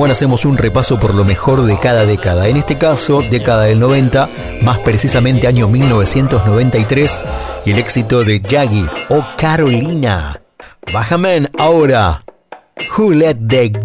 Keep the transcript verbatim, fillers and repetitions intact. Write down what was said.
Samuel hacemos un repaso por lo mejor de cada década. En este caso, década del noventa, más precisamente año mil novecientos noventa y tres, y el éxito de Yagi o Carolina. Bajamen ahora. Who Let the